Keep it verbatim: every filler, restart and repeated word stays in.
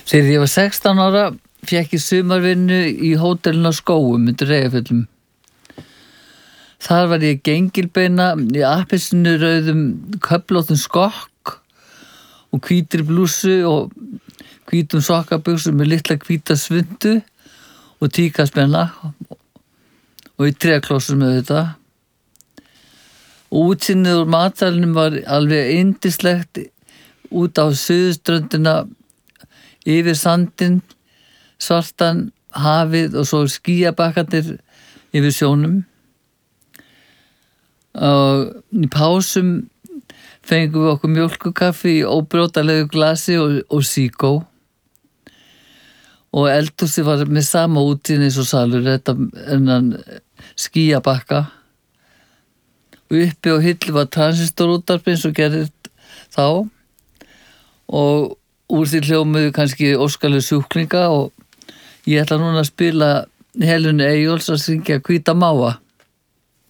Þegar ég var sextán ára fékk ég sumarvinnu í hótelinu á Skógum undir Reyðarfjöllum. Þar var ég gengilbeina í appelsínurauðum köflóttum skokk og hvítri blússu og hvítum sokkabuxum með litla hvíta svuntu og tíkaspenna og í tréklossum með þetta. Og útsinnið úr matsalnum var alveg yndislegt út á suðurströndina yfir sandinn, svartan hafið og svo skýjabakkarnir yfir sjónum. Og í pásum fengum við okkur mjólkukaffi í óbrjótalegu glasi og, og síkó. Og eldhúsið var með sama útsýn eins og salur, þetta ennan skýjabakka. Og uppi á hillu var transistorútvarp eins og gerðist þá. Og úr því hljómuðu kannski óskalegu sjúklinga og ég ætla núna að spila Helenu Eyjóls að syngja Hvíta máva.